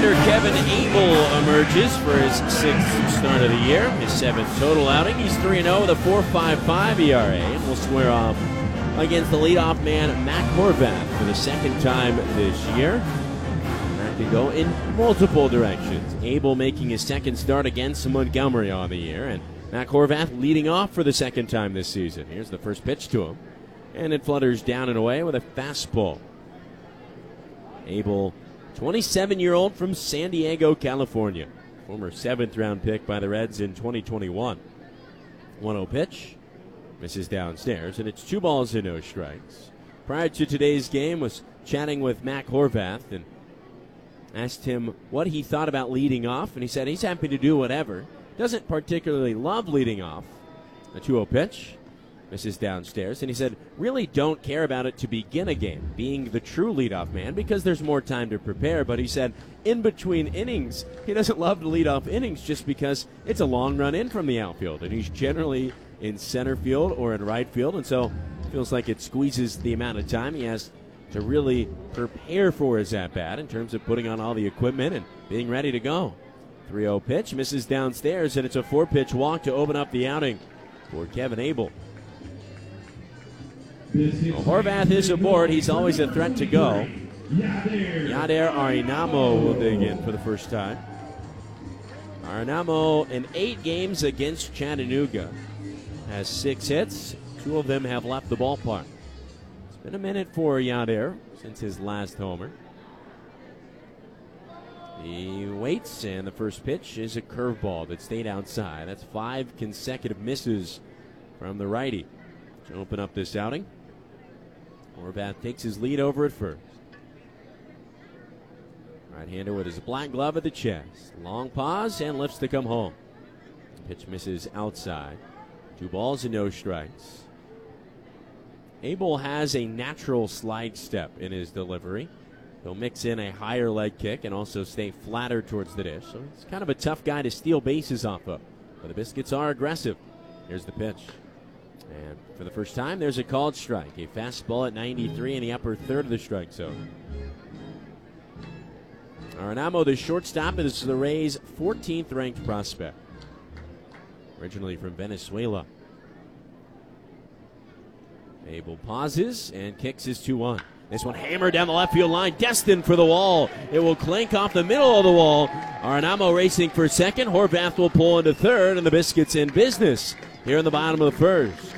pitcher Kevin Abel emerges for his sixth start of the year, his seventh total outing. He's 3-0 with a 4.55 ERA, and will square off against the leadoff man Mac Horvath for the second time this year. That could go in multiple directions. Abel making his second start against Montgomery on the year, and Mac Horvath leading off for the second time this season. Here's the first pitch to him, and it flutters down and away with a fastball. Abel, 27-year-old from San Diego, California. Former seventh-round pick by the Reds in 2021. 1-0 pitch. Misses downstairs, and it's 2 balls and no strikes. Prior to today's game, was chatting with Mac Horvath and asked him what he thought about leading off, and he said he's happy to do whatever. Doesn't particularly love leading off. A 2-0 pitch. Misses downstairs, and he said, really don't care about it to begin a game, being the true leadoff man, because there's more time to prepare. But he said in between innings, he doesn't love to lead off innings just because it's a long run in from the outfield, and he's generally in center field or in right field, and so it feels like it squeezes the amount of time he has to really prepare for his at-bat in terms of putting on all the equipment and being ready to go. 3-0 pitch, misses downstairs, and it's a 4-pitch walk to open up the outing for Kevin Abel. Horvath is aboard. He's always a threat to go. Yadier Arenamo will dig in for the first time. Arenamo in 8 games against Chattanooga has 6 hits. 2 of them have left the ballpark. It's been a minute for Yadier since his last homer. He waits, and the first pitch is a curveball that stayed outside. That's 5 consecutive misses from the righty to open up this outing. Horvath takes his lead over at first. Right-hander with his black glove at the chest. Long pause and lifts to come home. Pitch misses outside. 2 balls and no strikes. Abel has a natural slide step in his delivery. He'll mix in a higher leg kick and also stay flatter towards the dish. So it's kind of a tough guy to steal bases off of. But the Biscuits are aggressive. Here's the pitch. And for the first time, there's a called strike. A fastball at 93 in the upper third of the strike zone. Arenamo, the shortstop, is the Rays' 14th ranked prospect. Originally from Venezuela. Abel pauses and kicks his 2-1. This one hammered down the left field line, destined for the wall. It will clank off the middle of the wall. Arenamo racing for second. Horvath will pull into third, and the Biscuits in business here in the bottom of the first.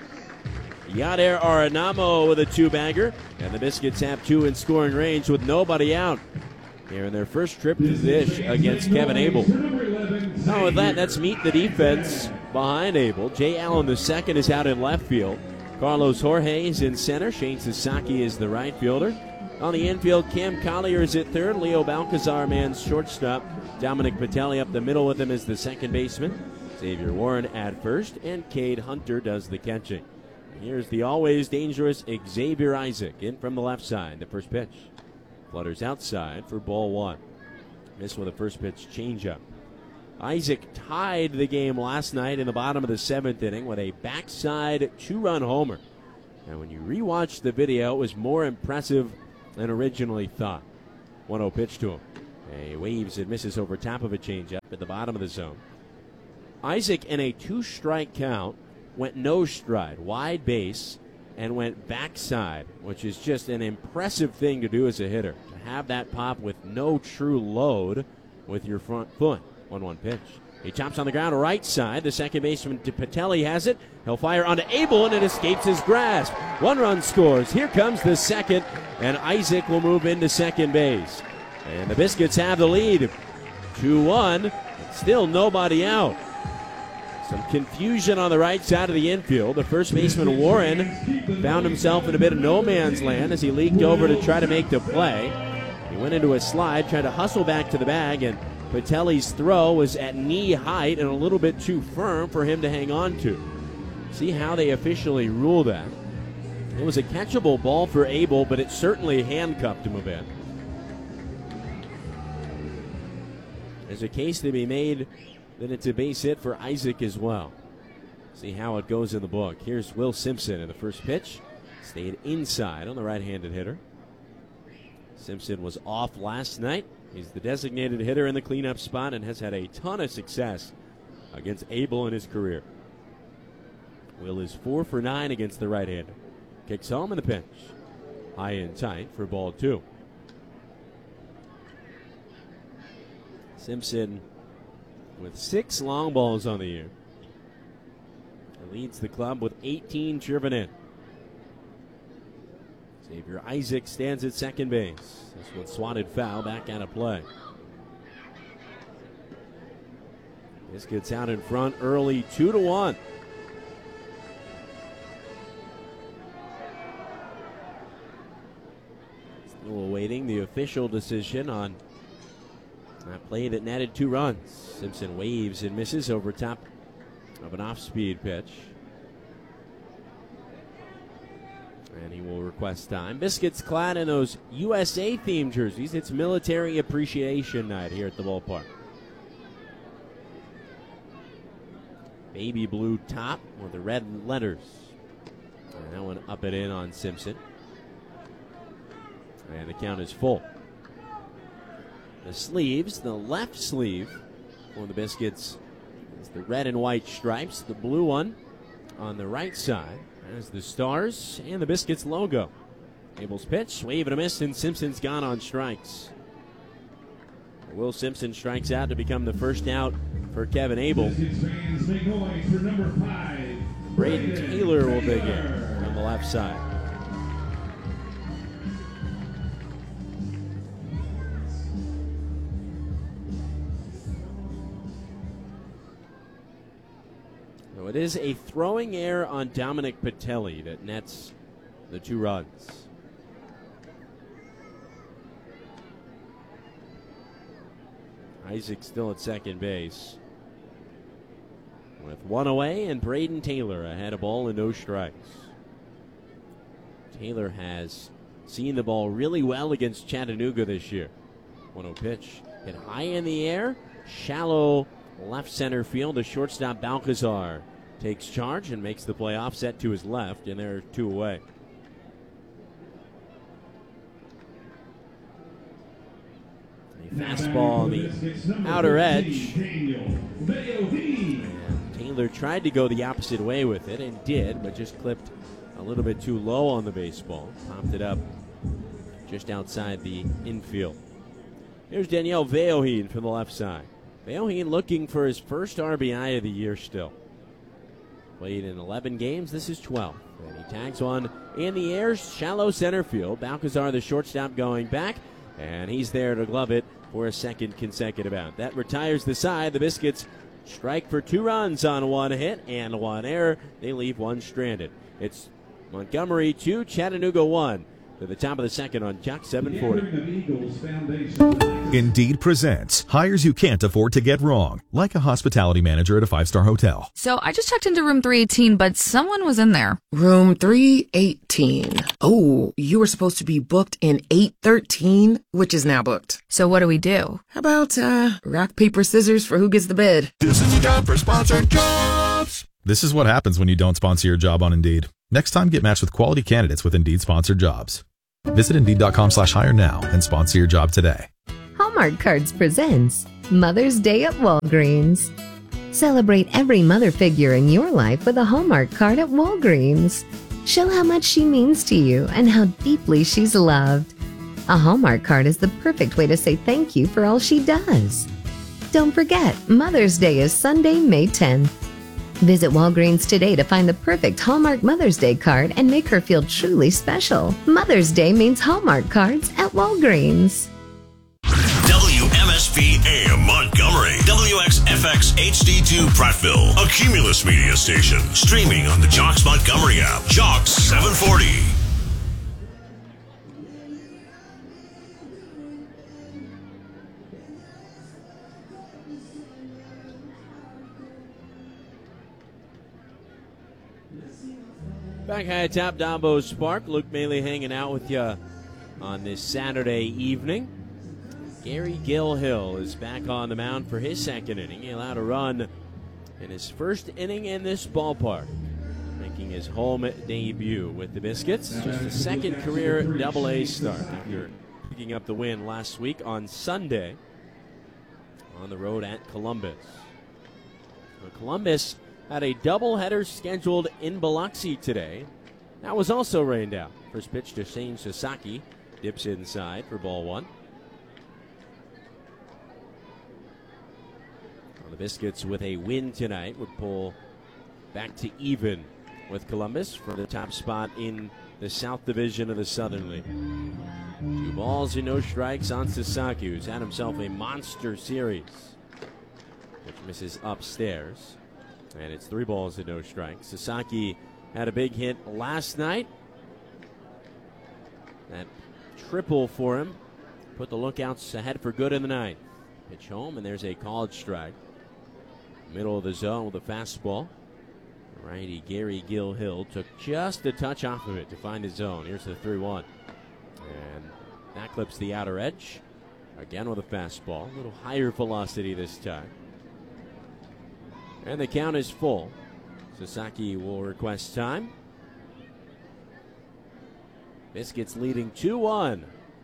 Yadier Arenamo with a 2-bagger, and the Biscuits have 2 in scoring range with nobody out here in their first trip to the dish against Kevin Abel. Now with that, let's meet the defense behind Abel. Jay Allen II is out in left field. Carlos Jorge is in center. Shane Sasaki is the right fielder. On the infield, Cam Collier is at third. Leo Balcazar man's shortstop. Dominic Patelli up the middle with him as the second baseman. Xavier Warren at first, and Cade Hunter does the catching. Here's the always dangerous Xavier Isaac in from the left side. The first pitch flutters outside for ball 1. Missed with a first pitch changeup. Isaac tied the game last night in the bottom of the 7th inning with a backside 2-run homer. And when you rewatch the video, it was more impressive than originally thought. 1-0 pitch to him. He waves and misses over top of a changeup at the bottom of the zone. Isaac, in a 2-strike count, went no stride, wide base, and went backside, which is just an impressive thing to do as a hitter. To have that pop with no true load with your front foot. 1-1 pitch. He chops on the ground right side. The second baseman Patelli has it. He'll fire onto Abel, and it escapes his grasp. 1 run scores. Here comes the second, and Isaac will move into second base. And the Biscuits have the lead. 2-1. Still nobody out. Some confusion on the right side of the infield. The first baseman, Warren, found himself in a bit of no man's land as he leaked over to try to make the play. He went into a slide, tried to hustle back to the bag, and Patelli's throw was at knee height and a little bit too firm for him to hang on to. See how they officially rule that. It was a catchable ball for Abel, but it certainly handcuffed him a bit. There's a case to be made that it's a base hit for Isaac as well. See how it goes in the book. Here's Will Simpson in the first pitch. Stayed inside on the right-handed hitter. Simpson was off last night. He's the designated hitter in the cleanup spot and has had a ton of success against Abel in his career. Will is 4 for 9 against the right-hander. Kicks home in the pinch. High and tight for ball 2. Simpson with 6 long balls on the year. He leads the club with 18 driven in. Xavier Isaac stands at second base. This one swatted foul, back out of play. This gets out in front early, 2-1. Still awaiting the official decision on that play that netted 2 runs. Simpson waves and misses over top of an off-speed pitch. And he will request time. Biscuits clad in those USA-themed jerseys. It's Military Appreciation Night here at the ballpark. Baby blue top with the red letters. And that one up and in on Simpson. And the count is full. The sleeves, the left sleeve for the Biscuits is the red and white stripes. The blue one on the right side has the Stars and the Biscuits logo. Abel's pitch, swave and a miss, and Simpson's gone on strikes. Will Simpson strikes out to become the first out for Kevin Abel. Braden Taylor will begin on the left side. So it is a throwing error on Dominic Patelli that nets the 2 runs. Isaac still at second base with 1 away, and Braden Taylor ahead of ball and no strikes. Taylor has seen the ball really well against Chattanooga this year. 1-0 pitch hit high in the air, shallow left center field. The shortstop Balcazar takes charge and makes the play offset to his left, and they're 2 away. A fastball on the outer edge. And Taylor tried to go the opposite way with it and did, but just clipped a little bit too low on the baseball. Popped it up just outside the infield. Here's Daniel Veoheen from the left side. Veoheen looking for his first RBI of the year still. Played in 11 games. This is 12. And he tags one in the air, shallow center field. Balcazar, the shortstop, going back, and he's there to glove it for a second consecutive out. That retires the side. The Biscuits strike for 2 runs on 1 hit and 1 error. They leave 1 stranded. It's Montgomery 2, Chattanooga 1. To the top of the second on Jock 740. Indeed presents hires you can't afford to get wrong, like a hospitality manager at a 5-star hotel. So I just checked into room 318, but someone was in there. Room 318. Oh, you were supposed to be booked in 813, which is now booked. So what do we do? How about rock, paper, scissors for who gets the bid? This is a job for sponsored jobs. This is what happens when you don't sponsor your job on Indeed. Next time, get matched with quality candidates with Indeed sponsored jobs. Visit Indeed.com/hire now and sponsor your job today. Hallmark Cards presents Mother's Day at Walgreens. Celebrate every mother figure in your life with a Hallmark card at Walgreens. Show how much she means to you and how deeply she's loved. A Hallmark card is the perfect way to say thank you for all she does. Don't forget, Mother's Day is Sunday, May 10th. Visit Walgreens today to find the perfect Hallmark Mother's Day card and make her feel truly special. Mother's Day means Hallmark cards at Walgreens. WMSP AM Montgomery, WXFX HD2 Prattville, a Cumulus Media station, streaming on the Jocks Montgomery app. Jocks 740. Back high atop Dombo's Park, Luke Maley hanging out with you on this Saturday evening. Gary Gilhill is back on the mound for his second inning. He allowed a run in his first inning in this ballpark, making his home debut with the Biscuits. Just a second career Double-A start after picking up the win last week on Sunday on the road at Columbus. Columbus had a doubleheader scheduled in Biloxi today. That was also rained out. First pitch to Shane Sasaki. Dips inside for ball one. Well, the Biscuits with a win tonight would pull back to even with Columbus for the top spot in the South Division of the Southern League. 2 balls and no strikes on Sasaki, who's had himself a monster series. Which misses upstairs. And it's 3 balls and no strikes. Sasaki had a big hit last night. That triple for him put the Lookouts ahead for good in the ninth. Pitch home, and there's a called strike. Middle of the zone with a fastball. Righty Gary Gilhill took just a touch off of it to find his zone. Here's the 3-1. And that clips the outer edge. Again with a fastball. A little higher velocity this time. And the count is full. Sasaki will request time. Biscuits leading 2-1.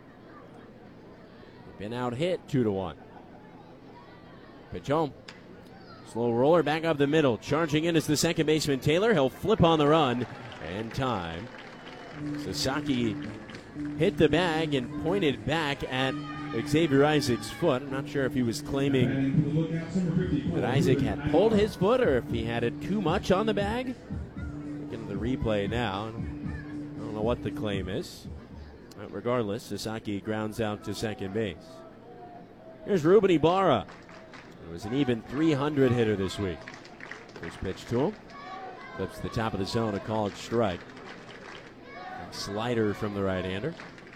Been out hit 2-1. Pitch home. Slow roller back up the middle. Charging in is the second baseman Taylor. He'll flip on the run. And time. Sasaki hit the bag and pointed back at Xavier Isaac's foot. I'm not sure if he was claiming that Isaac had pulled his foot or if he had it too much on the bag. Looking at the replay now. I don't know what the claim is. But regardless, Sasaki grounds out to second base. Here's Ruben Ibarra. It was an even 300 hitter this week. First pitch to him. Clips the top of the zone, a called strike. A slider from the right-hander.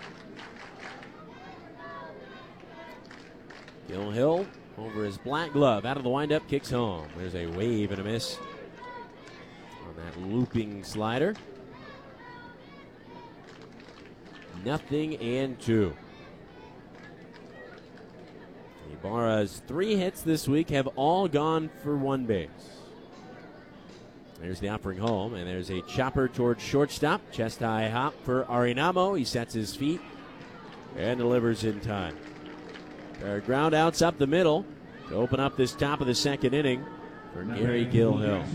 Gilhill over his black glove. Out of the windup, kicks home. There's a wave and a miss on that looping slider. 0-2. Ibarra's 3 hits this week have all gone for 1 base. There's the offering home, and there's a chopper towards shortstop. Chest high hop for Arenamo. He sets his feet and delivers in time. There are ground outs up the middle to open up this top of the second inning for Gary Gilhill.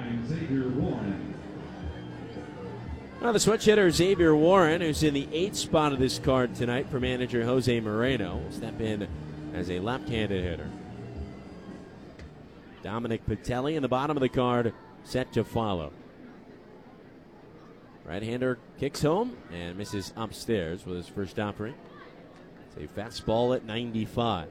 Now the switch hitter Xavier Warren, who's in the 8th spot of this card tonight for manager Jose Moreno, will step in as a left-handed hitter. Dominic Patelli in the bottom of the card, set to follow. Right-hander kicks home and misses upstairs with his first offering. It's a fastball at 95.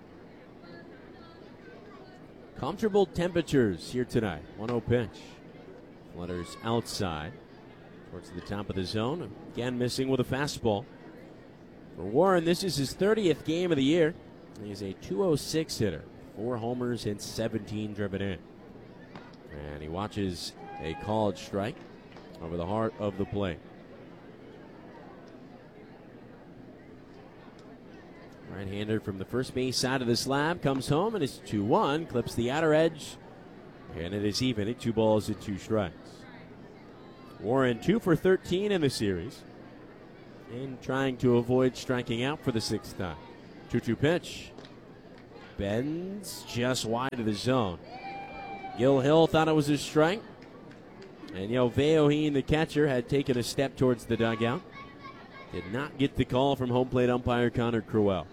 Comfortable temperatures here tonight. 1-0 pitch. Flutters outside towards the top of the zone. Again missing with a fastball. For Warren, this is his 30th game of the year. He's a .206 hitter. 4 homers and 17 driven in. And he watches a called strike over the heart of the plate. Right-hander from the first base side of the slab comes home and it's 2-1. Clips the outer edge. And it is even at 2 balls and 2 strikes. Warren 2 for 13 in the series. And trying to avoid striking out for the 6th time. 2-2 pitch. Bends just wide of the zone. Gilhill thought it was a strike. And Veoheen, the catcher, had taken a step towards the dugout. Did not get the call from home plate umpire Connor Crewell.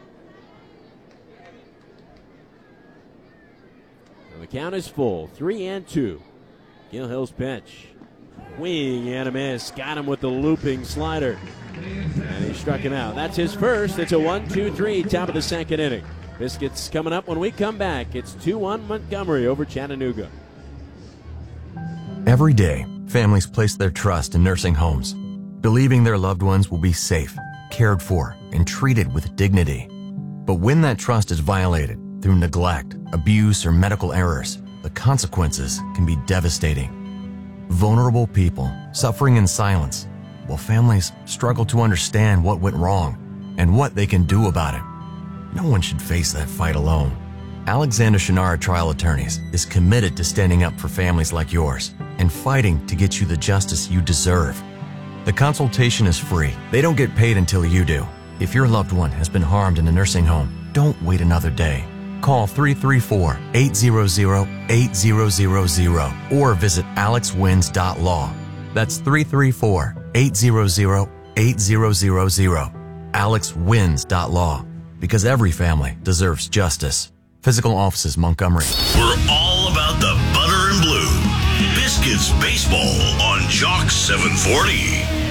And the count is full. 3-2. Gilhill's pitch. Swing and a miss. Got him with the looping slider. And he struck him out. That's his first. It's a 1-2-3, top of the second inning. Biscuits coming up when we come back. It's 2-1 Montgomery over Chattanooga. Every day, families place their trust in nursing homes, believing their loved ones will be safe, cared for, and treated with dignity. But when that trust is violated through neglect, abuse, or medical errors, the consequences can be devastating. Vulnerable people suffering in silence, while families struggle to understand what went wrong and what they can do about it. No one should face that fight alone. Alexander Shannara Trial Attorneys is committed to standing up for families like yours and fighting to get you the justice you deserve. The consultation is free. They don't get paid until you do. If your loved one has been harmed in a nursing home, don't wait another day. Call 334-800-8000 or visit alexwins.law. That's 334-800-8000. alexwins.law. Because every family deserves justice. Physical offices, Montgomery. We're all about the butter and blue. Biscuits baseball on Jock 740.